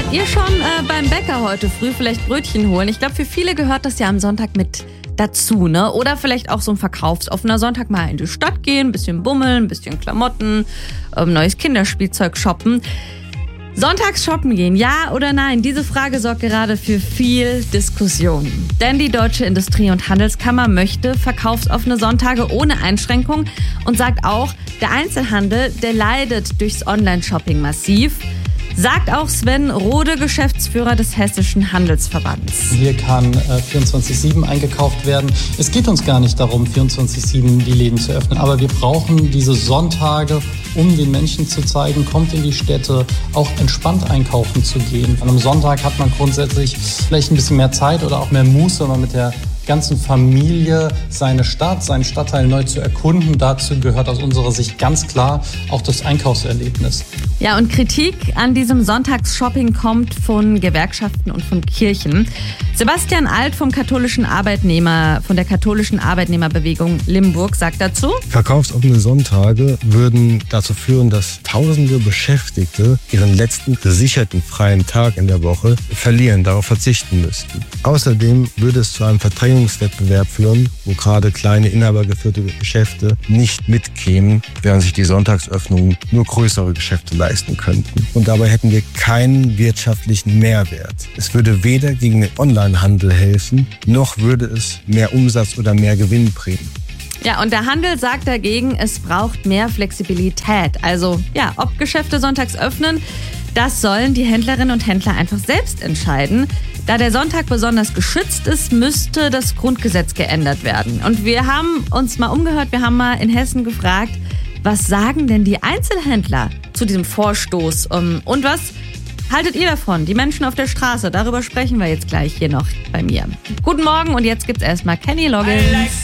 ihr schon beim Bäcker heute früh vielleicht Brötchen holen? Ich glaube, für viele gehört das ja am Sonntag mit dazu, ne? Oder vielleicht auch so ein verkaufsoffener Sonntag mal in die Stadt gehen, ein bisschen bummeln, ein bisschen Klamotten, neues Kinderspielzeug shoppen. Sonntags shoppen gehen, ja oder nein? Diese Frage sorgt gerade für viel Diskussion. Denn die Deutsche Industrie- und Handelskammer möchte verkaufsoffene Sonntage ohne Einschränkung und sagt auch, der Einzelhandel, der leidet durchs Online-Shopping massiv. Sagt auch Sven Rode, Geschäftsführer des Hessischen Handelsverbands. Hier kann 24/7 eingekauft werden. Es geht uns gar nicht darum, 24/7 die Läden zu öffnen. Aber wir brauchen diese Sonntage, um den Menschen zu zeigen, kommt in die Städte, auch entspannt einkaufen zu gehen. An einem Sonntag hat man grundsätzlich vielleicht ein bisschen mehr Zeit oder auch mehr Muße, wenn man mit der ganzen Familie seine Stadt, seinen Stadtteil neu zu erkunden. Dazu gehört aus unserer Sicht ganz klar auch das Einkaufserlebnis. Ja, und Kritik an diesem Sonntagsshopping kommt von Gewerkschaften und von Kirchen. Sebastian Alt von der katholischen Arbeitnehmerbewegung Limburg sagt dazu: Verkaufsoffene Sonntage würden dazu führen, dass Tausende Beschäftigte ihren letzten gesicherten freien Tag in der Woche verlieren, darauf verzichten müssten. Außerdem würde es zu einem Verdrängungswettbewerb führen, wo gerade kleine inhabergeführte Geschäfte nicht mitkämen, während sich die Sonntagsöffnungen nur größere Geschäfte leisten könnten. Und dabei hätten wir keinen wirtschaftlichen Mehrwert. Es würde weder gegen den Onlinehandel helfen, noch würde es mehr Umsatz oder mehr Gewinn bringen. Ja, und der Handel sagt dagegen, es braucht mehr Flexibilität. Also, ja, ob Geschäfte sonntags öffnen, das sollen die Händlerinnen und Händler einfach selbst entscheiden. Da der Sonntag besonders geschützt ist, müsste das Grundgesetz geändert werden. Und wir haben uns mal umgehört, wir haben mal in Hessen gefragt, was sagen denn die Einzelhändler zu diesem Vorstoß? Und was haltet ihr davon? Die Menschen auf der Straße, darüber sprechen wir jetzt gleich hier noch bei mir. Guten Morgen und jetzt gibt's erstmal Kenny Loggins.